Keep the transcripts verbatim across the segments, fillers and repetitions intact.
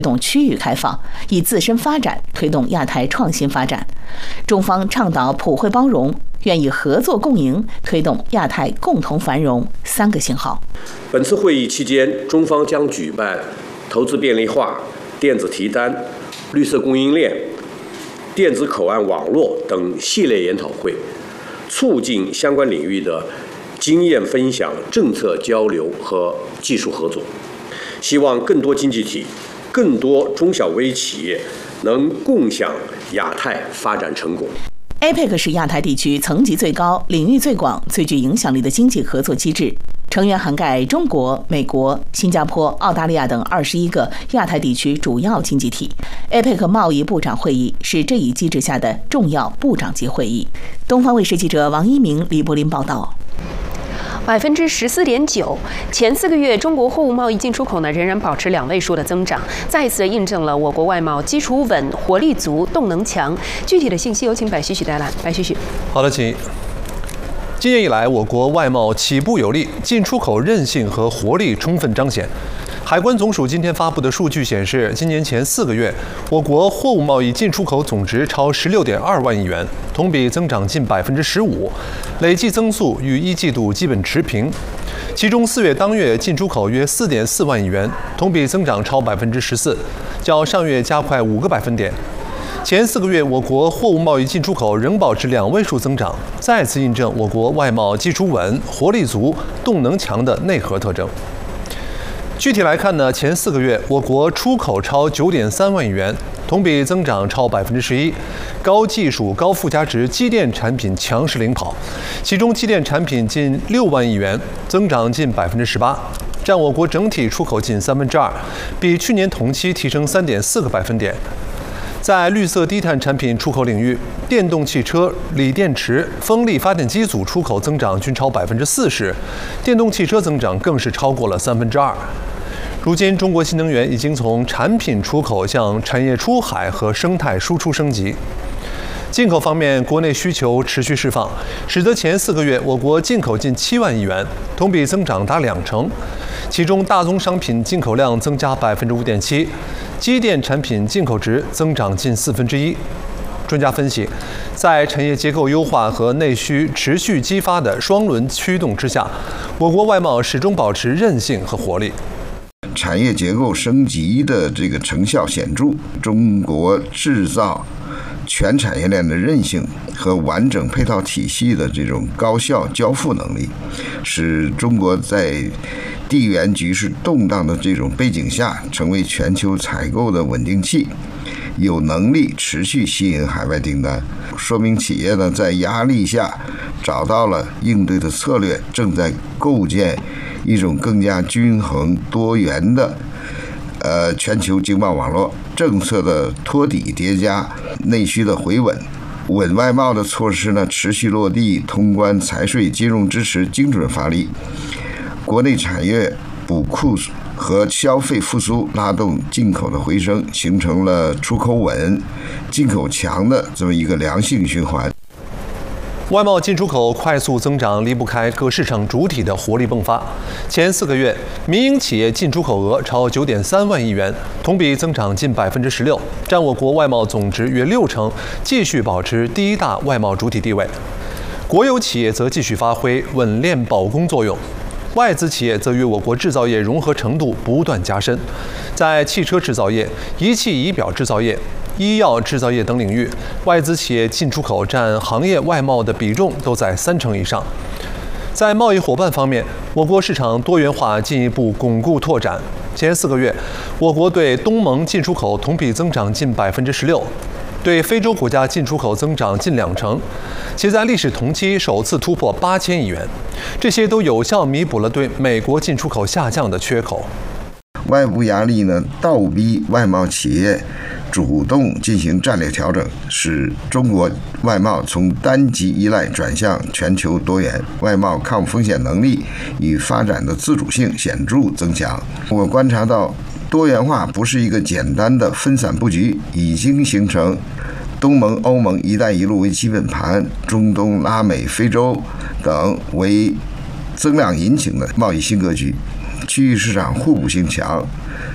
动区域开放，以自身发展推动亚太创新发展。中方倡导普惠包容，愿以合作共赢推动亚太共同繁荣三个信号。 本次会议期间，中方将举办投资便利化、电子提单、绿色供应链、电子口岸网络等系列研讨会，促进相关领域的经验分享、政策交流和技术合作。希望更多经济体、更多中小微企业能共享亚太发展成果。 A P E C 是亚太地区层级最高、领域最广、最具影响力的经济合作机制，成员涵盖中国、美国、新加坡、澳大利亚等二十一个亚太地区主要经济体。A P E C 贸易部长会议是这一机制下的重要部长级会议。东方卫视记者王一鸣、李柏林报道。 百分之十四点九，前四个月中国货物贸易进出口呢仍然保持两位数的增长，再一次印证了我国外贸基础稳、活力足、动能强。具体的信息有请白旭旭带来。白旭旭， 好的，请。今年以来，我国外贸起步有力，进出口韧性和活力充分彰显。海关总署今天发布的数据显示，今年前四个月，我国货物贸易进出口总值超十六点二万亿元，同比增长近百分之十五，累计增速与一季度基本持平。其中四月当月进出口约四点四万亿元，同比增长超百分之十四，较上月加快五个百分点。前四个月，我国货物贸易进出口仍保持两位数增长，再次印证我国外贸基础稳、活力足、动能强的内核特征。具体来看呢，前四个月我国出口超九点三万亿元，同比增长超百分之十一，高技术、高附加值机电产品强势领跑，其中机电产品近六万亿元，增长近百分之十八，占我国整体出口近三分之二，比去年同期提升三点四个百分点。在绿色低碳产品出口领域，电动汽车、锂电池、风力发电机组出口增长均超百分之四十，电动汽车增长更是超过了三分之二。如今，中国新能源已经从产品出口向产业出海和生态输出升级。进口方面，国内需求持续释放，使得前四个月我国进口近七万亿元，同比增长达两成。其中，大宗商品进口量增加百分之五点七，机电产品进口值增长近四分之一。专家分析，在产业结构优化和内需持续激发的双轮驱动之下，我国外贸始终保持韧性和活力。 产业结构升级的这个成效显著，中国制造全产业链的韧性和完整配套体系的这种高效交付能力，使中国在地缘局势动荡的这种背景下，成为全球采购的稳定器，有能力持续吸引海外订单，说明企业呢在压力下找到了应对的策略，正在构建一种更加均衡多元的呃全球经贸网络。政策的托底叠加，内需的回稳，稳外贸的措施呢持续落地，通关、财税、金融支持精准发力，国内产业补库和消费复苏拉动进口的回升，形成了出口稳、进口强的这么一个良性循环。 外贸进出口快速增长离不开各市场主体的活力迸发。前四个月，民营企业进出口额超九点三万亿元，同比增长近百分之十六，占我国外贸总值约六成，继续保持第一大外贸主体地位。国有企业则继续发挥稳链保供作用，外资企业则与我国制造业融合程度不断加深，在汽车制造业、仪器仪表制造业、医药制造业等领域，外资企业进出口占行业外贸的比重都在三成以上。在贸易伙伴方面，我国市场多元化进一步巩固拓展。前四个月，我国对东盟进出口同比增长近百分之十六，对非洲国家进出口增长近两成，且在历史同期首次突破八千亿元。这些都有效弥补了对美国进出口下降的缺口。 外部压力呢，倒逼外贸企业主动进行战略调整，使中国外贸从单极依赖转向全球多元，外贸抗风险能力与发展的自主性显著增强。我观察到，多元化不是一个简单的分散布局，已经形成东盟、欧盟、一带一路为基本盘，中东、拉美、非洲等为增量引擎的贸易新格局。区域市场互补性强，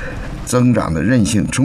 增长的韧性充